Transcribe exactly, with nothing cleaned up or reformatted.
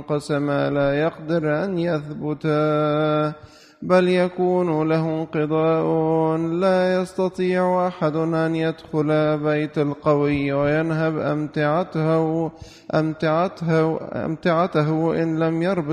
منقسما لا يقدر أن يثبتا، بل يكون له انقضاء. لا يستطيع أحد أن يدخل بيت القوي وينهب أمتعته, أمتعته, أمتعته إن لم يربط